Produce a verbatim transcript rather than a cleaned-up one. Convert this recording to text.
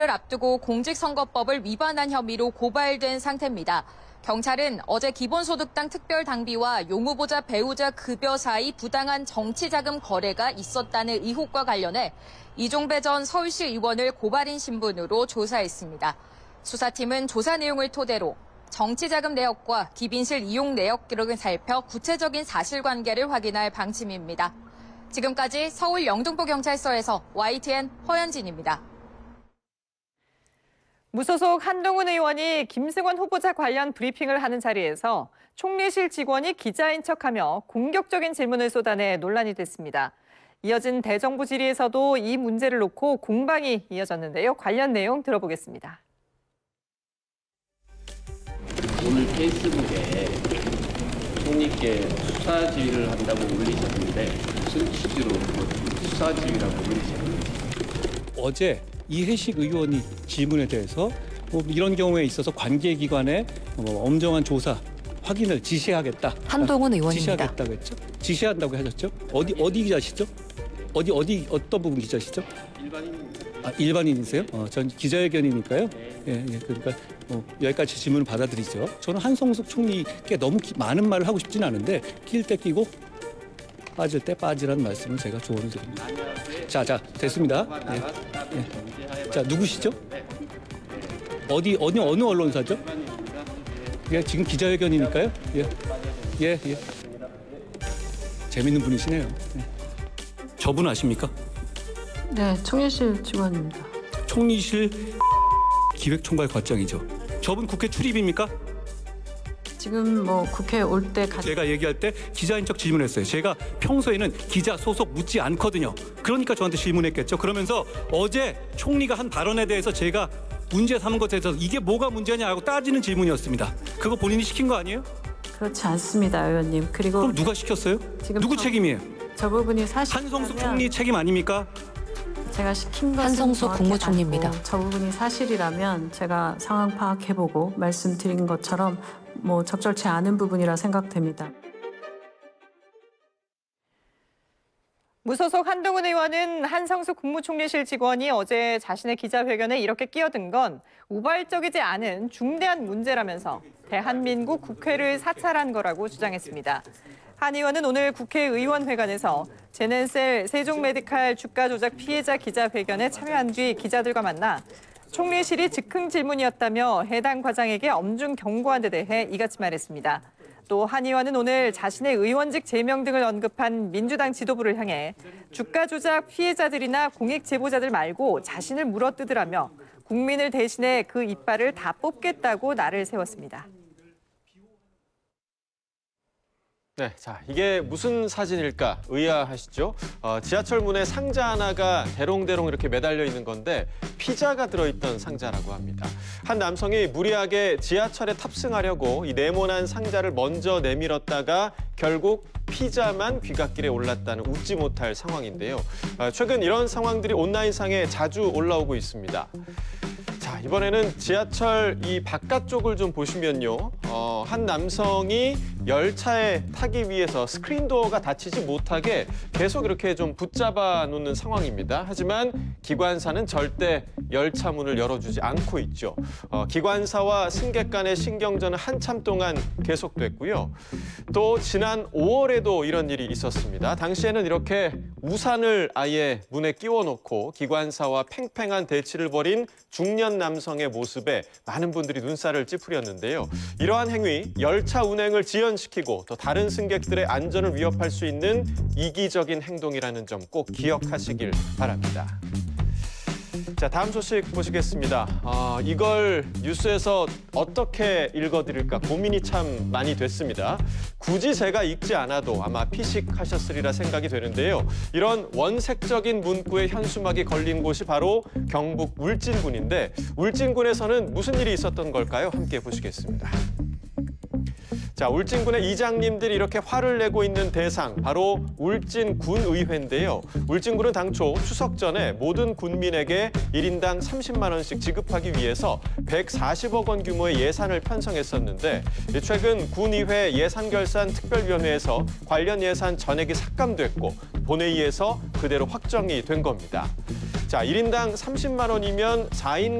앞두고 공직선거법을 위반한 혐의로 고발된 상태입니다. 경찰은 어제 기본소득당 특별당비와 용 후보자 배우자 급여 사이 부당한 정치자금 거래가 있었다는 의혹과 관련해 이종배 전 서울시 의원을 고발인 신분으로 조사했습니다. 수사팀은 조사 내용을 토대로 정치자금 내역과 기빈실 이용 내역 기록을 살펴 구체적인 사실관계를 확인할 방침입니다. 지금까지 서울 영등포경찰서에서 와이티엔 허연진입니다. 무소속 한동훈 의원이 김승원 후보자 관련 브리핑을 하는 자리에서 총리실 직원이 기자인 척하며 공격적인 질문을 쏟아내 논란이 됐습니다. 이어진 대정부 질의에서도 이 문제를 놓고 공방이 이어졌는데요. 관련 내용 들어보겠습니다. 오늘 페이스북에 총리께 수사 지휘를 한다고 올리셨는데 무슨 취지로 수사 지휘라고 올리셨는지. 어제 이해식 의원이 질문에 대해서 뭐 이런 경우에 있어서 관계기관에 뭐 엄정한 조사 확인을 지시하겠다. 한동훈 의원입니다. 지시하겠다고 했죠? 지시한다고 하셨죠? 어디 어디 기자시죠? 어디 어디 어떤 부분 기자시죠? 일반인입니다. 아, 일반인이세요? 어, 전 기자회견이니까요. 예, 예, 그러니까 뭐 여기까지 질문을 받아들이죠. 저는 한성숙 총리께 너무 기, 많은 말을 하고 싶지는 않은데 낄 때 끼고 빠질 때 빠지라는 말씀을 제가 조언을 드립니다. 자, 자, 됐습니다. 예. 예. 자, 누구시죠? 어디 어느 어느 언론사죠? 예, 지금 기자회견이니까요. 예, 예, 예. 재밌는 분이시네요. 예. 저분 아십니까? 네, 총리실 직원입니다. 총리실 기획총괄 과장이죠. 저분 국회 출입입니까? 지금 뭐 국회 올 때 가... 제가 얘기할 때 기자인 척 질문했어요. 제가 평소에는 기자 소속 묻지 않거든요. 그러니까 저한테 질문했겠죠. 그러면서 어제 총리가 한 발언에 대해서 제가 문제 삼은 것에 대해서 이게 뭐가 문제냐고 따지는 질문이었습니다. 그거 본인이 시킨 거 아니에요? 그렇지 않습니다, 의원님. 그리고 그럼 누가 시켰어요? 지금 누구 저, 책임이에요? 저 부분이 사실 한성숙 총리 책임 아닙니까? 제가 시킨 것은 한성숙 국무총리입니다. 아니고 저 부분이 사실이라면 제가 상황 파악해보고 말씀드린 것처럼 뭐 적절치 않은 부분이라 생각됩니다. 무소속 한동훈 의원은 한성숙 국무총리실 직원이 어제 자신의 기자회견에 이렇게 끼어든 건 우발적이지 않은 중대한 문제라면서 대한민국 국회를 사찰한 거라고 주장했습니다. 한 의원은 오늘 국회의원회관에서 제넨셀 세종메디칼 주가 조작 피해자 기자회견에 참여한 뒤 기자들과 만나 총리실이 즉흥 질문이었다며 해당 과장에게 엄중 경고한 데 대해 이같이 말했습니다. 또 한 의원은 오늘 자신의 의원직 제명 등을 언급한 민주당 지도부를 향해 주가 조작 피해자들이나 공익 제보자들 말고 자신을 물어뜯으라며 국민을 대신해 그 이빨을 다 뽑겠다고 날을 세웠습니다. 네, 자 이게 무슨 사진일까 의아하시죠? 어, 지하철 문에 상자 하나가 대롱대롱 이렇게 매달려 있는 건데 피자가 들어있던 상자라고 합니다. 한 남성이 무리하게 지하철에 탑승하려고 이 네모난 상자를 먼저 내밀었다가 결국 피자만 귀갓길에 올랐다는 웃지 못할 상황인데요. 어, 최근 이런 상황들이 온라인상에 자주 올라오고 있습니다. 자, 이번에는 지하철 이 바깥쪽을 좀 보시면요. 어, 한 남성이 열차에 타기 위해서 스크린도어가 닫히지 못하게 계속 이렇게 좀 붙잡아 놓는 상황입니다. 하지만 기관사는 절대 열차 문을 열어주지 않고 있죠. 어, 기관사와 승객 간의 신경전은 한참 동안 계속됐고요. 또 지난 오월에도 이런 일이 있었습니다. 당시에는 이렇게 우산을 아예 문에 끼워놓고 기관사와 팽팽한 대치를 벌인 중년 남성의 모습에 많은 분들이 눈살을 찌푸렸는데요. 이러한 행위, 열차 운행을 지연시키고 또 다른 승객들의 안전을 위협할 수 있는 이기적인 행동이라는 점 꼭 기억하시길 바랍니다. 자, 다음 소식 보시겠습니다. 어, 이걸 뉴스에서 어떻게 읽어드릴까 고민이 참 많이 됐습니다. 굳이 제가 읽지 않아도 아마 피식하셨으리라 생각이 되는데요. 이런 원색적인 문구에 현수막이 걸린 곳이 바로 경북 울진군인데 울진군에서는 무슨 일이 있었던 걸까요? 함께 보시겠습니다. 자, 울진군의 이장님들이 이렇게 화를 내고 있는 대상, 바로 울진군의회인데요. 울진군은 당초 추석 전에 모든 군민에게 일 인당 삼십만 원씩 지급하기 위해서 백사십억 원 규모의 예산을 편성했었는데 최근 군의회 예산결산특별위원회에서 관련 예산 전액이 삭감됐고 본회의에서 그대로 확정이 된 겁니다. 자, 일 인당 삼십만 원이면 사 인